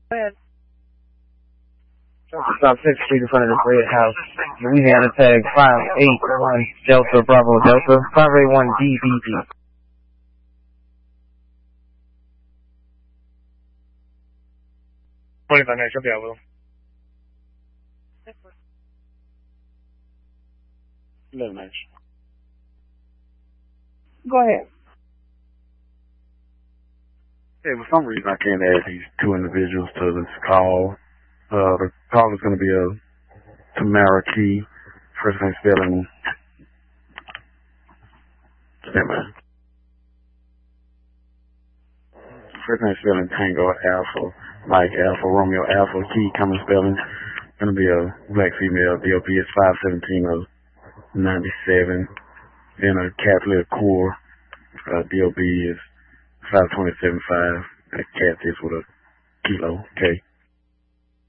Go ahead. Stop 6th Street in front of the Red House. Louisiana tag 581 Delta Bravo Delta 581 DBB. 25 next, you'll be out with them. 11 next. Go ahead. Hey, for some reason I can't add these two individuals to this call. The call is going to be a Tamara Key. First name spelling. First name spelling Tango Alpha, Mike Alpha, Romeo Alpha, Key common spelling. Going to be a black female. DOP is 517 of 97. Then a Catholic core. DOB is 527.5. Cat is with a kilo K.